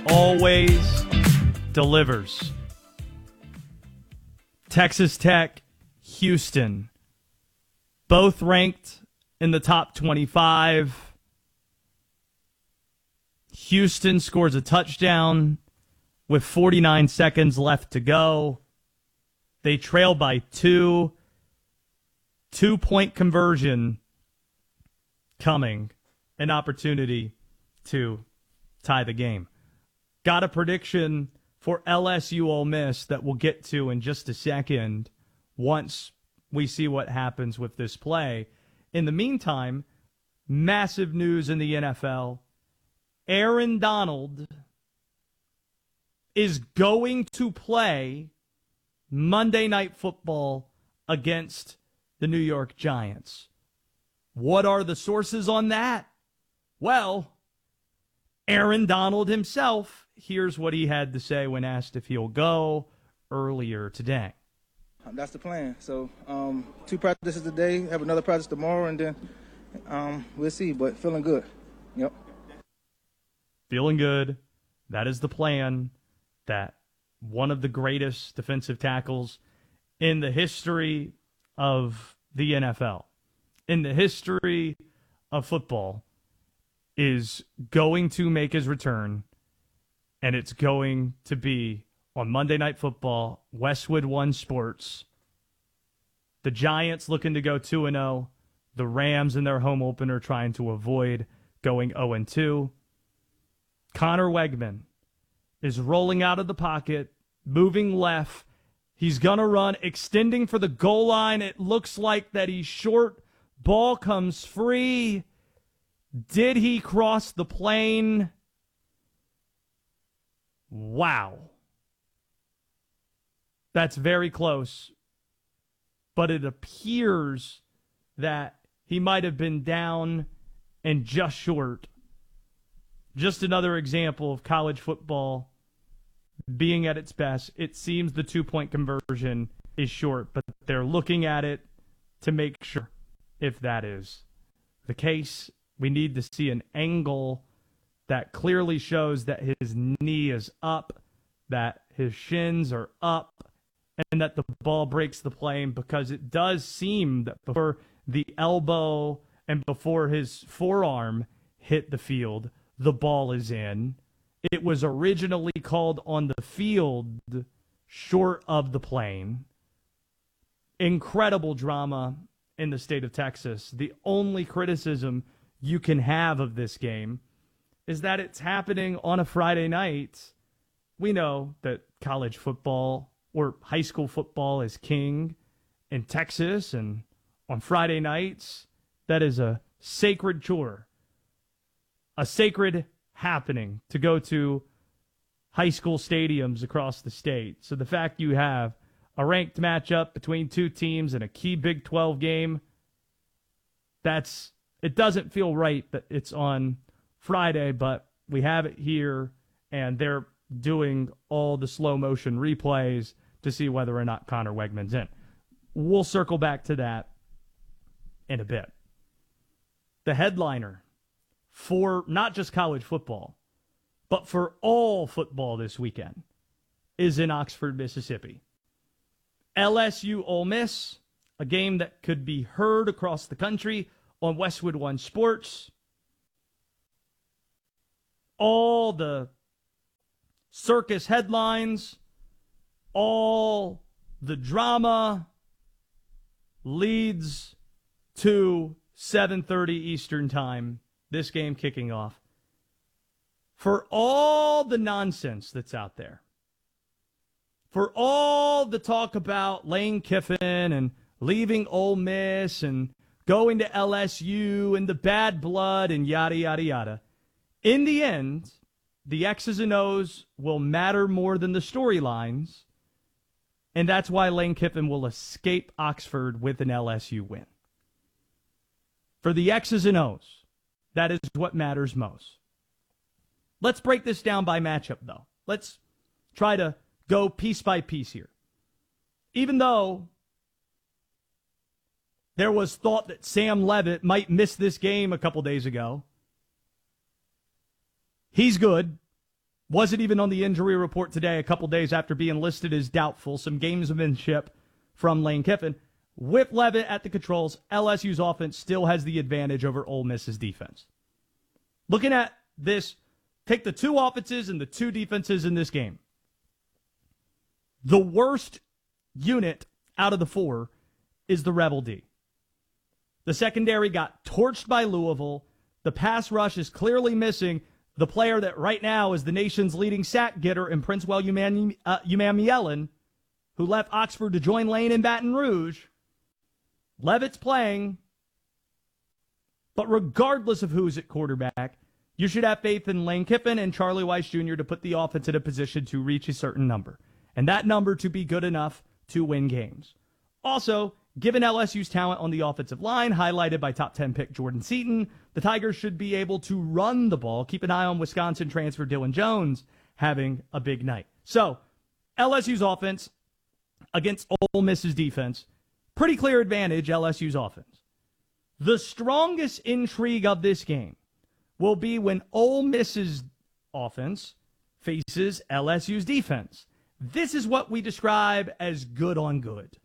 always delivers. Texas Tech, Houston, both ranked in the top 25. Houston scores a touchdown with 49 seconds left to go. They trail by 2. 2-point conversion coming. An opportunity to tie the game. Got a prediction for LSU Ole Miss that we'll get to in just a second once we see what happens with this play. In the meantime, massive news in the NFL. Aaron Donald is going to play Monday Night Football against the New York Giants. What are the sources on that? Well, Aaron Donald himself, here's what he had to say when asked if he'll go earlier today. That's the plan. So 2 practices today, have another practice tomorrow, and then we'll see, but feeling good. Yep. Feeling good. That is the plan. That one of the greatest defensive tackles in the history of the NFL, in the history of football, is going to make his return, and it's going to be on Monday Night Football, Westwood One Sports. The Giants looking to go 2-0. The Rams in their home opener trying to avoid going 0-2. Connor Wegman is rolling out of the pocket, moving left. He's going to run, extending for the goal line. It looks like that he's short. Ball comes free. Did he cross the plane? Wow. That's very close. But it appears that he might have been down and just short. Just another example of college football being at its best. It seems the 2-point conversion is short, but they're looking at it to make sure if that is the case. We need to see an angle that clearly shows that his knee is up, that his shins are up, and that the ball breaks the plane, because it does seem that before the elbow and before his forearm hit the field, the ball is in. It was originally called on the field short of the plane. Incredible drama in the state of Texas. The only criticism you can have of this game is that it's happening on a Friday night. We know that college football or high school football is king in Texas, and on Friday nights, that is a sacred chore, a sacred happening to go to high school stadiums across the state. So the fact you have a ranked matchup between 2 teams in a key Big 12 game, it doesn't feel right that it's on Friday, but we have it here, and they're doing all the slow motion replays to see whether or not Connor Wegman's in. We'll circle back to that in a bit. The headliner for not just college football, but for all football this weekend is in Oxford, Mississippi. LSU Ole Miss, a game that could be heard across the country on Westwood One Sports. All the circus headlines, all the drama leads to 7:30 Eastern Time, this game kicking off. For all the nonsense that's out there, for all the talk about Lane Kiffin and leaving Ole Miss and going to LSU and the bad blood and yada, yada, yada, in the end, the X's and O's will matter more than the storylines, and that's why Lane Kiffin will escape Oxford with an LSU win. For the X's and O's, that is what matters most. Let's break this down by matchup, though. Let's try to go piece by piece here. Even though there was thought that Sam Levitt might miss this game a couple days ago, he's good. Wasn't even on the injury report today, a couple days after being listed as doubtful. Some gamesmanship from Lane Kiffin. With Leavitt at the controls, LSU's offense still has the advantage over Ole Miss's defense. Looking at this, take the two offenses and the two defenses in this game. The worst unit out of the four is the Rebel D. The secondary got torched by Louisville. The pass rush is clearly missing the player that right now is the nation's leading sack getter in Princewell Umanmielen, who left Oxford to join Lane in Baton Rouge. Leavitt's playing, but regardless of who's at quarterback, you should have faith in Lane Kiffin and Charlie Weiss Jr. to put the offense in a position to reach a certain number, and that number to be good enough to win games. Also, given LSU's talent on the offensive line, highlighted by top 10 pick Jordan Seaton, the Tigers should be able to run the ball. Keep an eye on Wisconsin transfer Dylan Jones having a big night. So, LSU's offense against Ole Miss's defense, pretty clear advantage, LSU's offense. The strongest intrigue of this game will be when Ole Miss's offense faces LSU's defense. This is what we describe as good on good.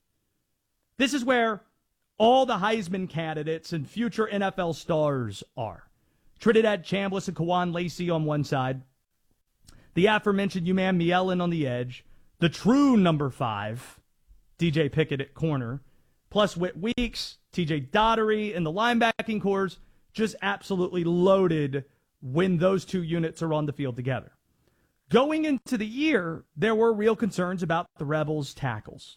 This is where all the Heisman candidates and future NFL stars are. Trinidad Chambliss and Kawan Lacey on one side, the aforementioned Umanmielen on the edge, the true number 5, DJ Pickett at corner, plus Whit Weeks, TJ Daugherty, and the linebacking cores just absolutely loaded when those two units are on the field together. Going into the year, there were real concerns about the Rebels' tackles.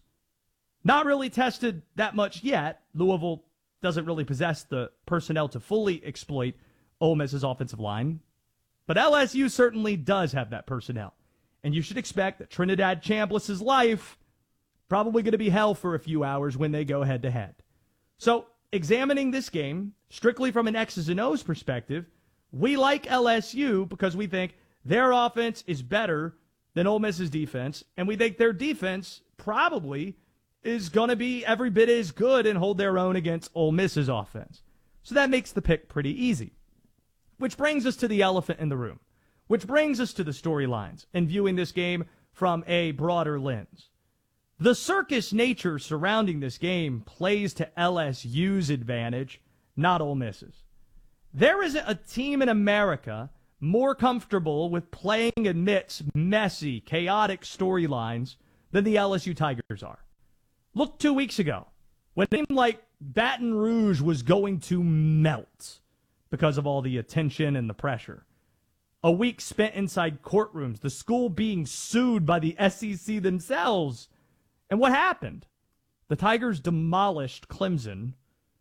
Not really tested that much yet. Louisville doesn't really possess the personnel to fully exploit Ole Miss's offensive line. But LSU certainly does have that personnel. And you should expect that Trinidad Chambliss's life probably going to be hell for a few hours when they go head-to-head. So, examining this game, strictly from an X's and O's perspective, we like LSU because we think their offense is better than Ole Miss's defense, and we think their defense probably is going to be every bit as good and hold their own against Ole Miss's offense. So that makes the pick pretty easy. Which brings us to the elephant in the room. Which brings us to the storylines and viewing this game from a broader lens. The circus nature surrounding this game plays to LSU's advantage, not Ole Miss's. There isn't a team in America more comfortable with playing amidst messy, chaotic storylines than the LSU Tigers are. Look 2 weeks ago, when a team like Baton Rouge was going to melt because of all the attention and the pressure. A week spent inside courtrooms, the school being sued by the SEC themselves. And what happened? The Tigers demolished Clemson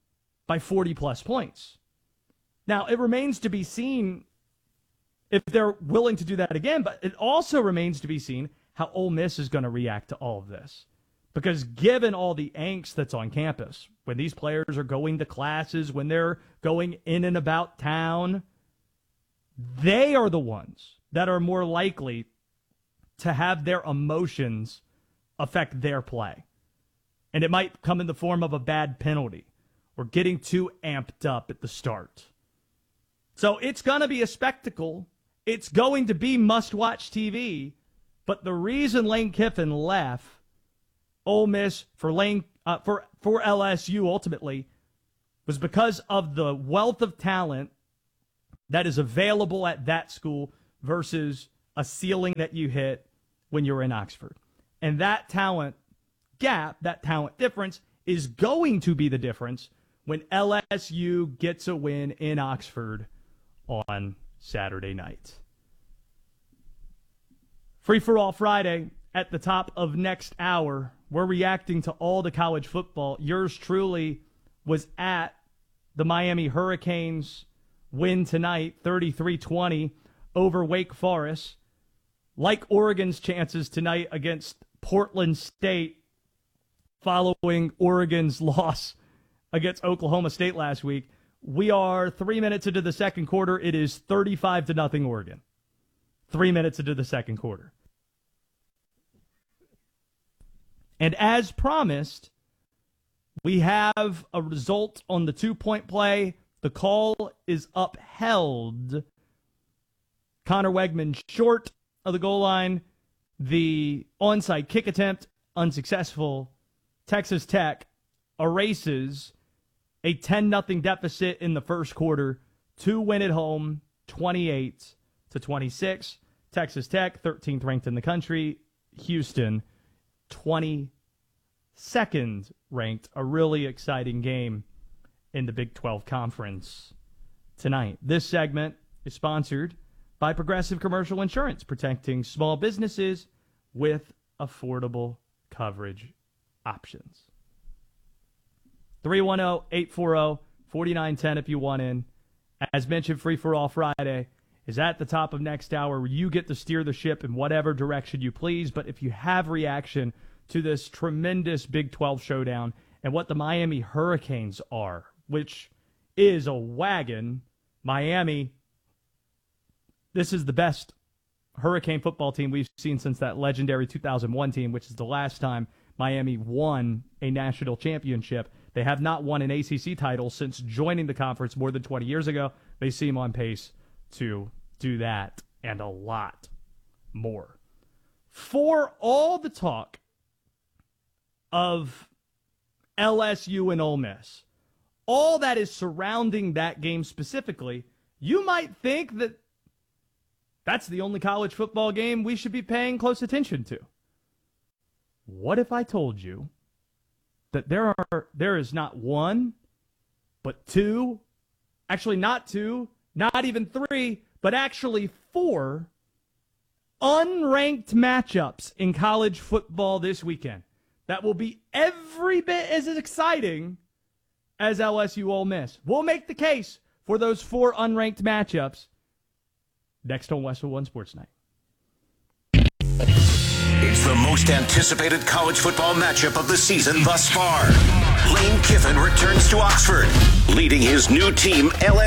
by 40-plus points. Now, it remains to be seen if they're willing to do that again, but it also remains to be seen how Ole Miss is going to react to all of this. Because given all the angst that's on campus, when these players are going to classes, when they're going in and about town, they are the ones that are more likely to have their emotions affect their play. And it might come in the form of a bad penalty or getting too amped up at the start. So it's going to be a spectacle. It's going to be must-watch TV. But the reason Lane Kiffin left Ole Miss for LSU ultimately was because of the wealth of talent that is available at that school versus a ceiling that you hit when you're in Oxford. And that talent gap, that talent difference, is going to be the difference when LSU gets a win in Oxford on Saturday night. Free for All Friday at the top of next hour. We're reacting to all the college football. Yours truly was at the Miami Hurricanes win tonight, 33-20 over Wake Forest. Like Oregon's chances tonight against Portland State following Oregon's loss against Oklahoma State last week, we are 3 minutes into the second quarter. It is 35-0 Oregon. 3 minutes into the second quarter. And as promised, we have a result on the 2-point play. The call is upheld. Connor Wegman short of the goal line. The onside kick attempt, unsuccessful. Texas Tech erases a 10-0 deficit in the first quarter to win at home, 28-26. Texas Tech, 13th ranked in the country. Houston, 22nd ranked. A really exciting game in the Big 12 Conference tonight. This segment is sponsored by Progressive Commercial Insurance, protecting small businesses with affordable coverage options. 310-840-4910 if you want in. As mentioned, Free for All Friday is at the top of next hour, where you get to steer the ship in whatever direction you please. But if you have reaction to this tremendous Big 12 showdown and what the Miami Hurricanes are, which is a wagon, Miami, this is the best Hurricane football team we've seen since that legendary 2001 team, which is the last time Miami won a national championship. They have not won an ACC title since joining the conference more than 20 years ago. They seem on pace to do that and a lot more. For all the talk of LSU and Ole Miss, all that is surrounding that game specifically, you might think that that's the only college football game we should be paying close attention to. What if I told you that there is not one, but two, actually not two, not even three, but actually four unranked matchups in college football this weekend that will be every bit as exciting as LSU Ole Miss? We'll make the case for those four unranked matchups next on Westwood One Sports Night. It's the most anticipated college football matchup of the season thus far. Lane Kiffin returns to Oxford, leading his new team, LSU.